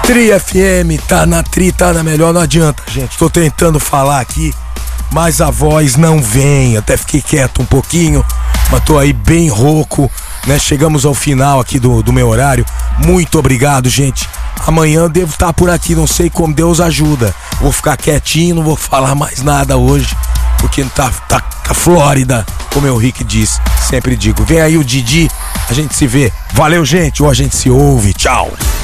Tri FM, tá na Tri, tá na melhor, não adianta, gente. Tô tentando falar aqui, mas a voz não vem. Até fiquei quieto um pouquinho, mas tô aí bem rouco, né? Chegamos ao final aqui do meu horário. Muito obrigado, gente. Amanhã eu devo estar por aqui, não sei como, Deus ajuda. Vou ficar quietinho, não vou falar mais nada hoje, porque tá Flórida, como o Rick diz, sempre digo. Vem aí o Didi, a gente se vê. Valeu, gente, ou a gente se ouve. Tchau.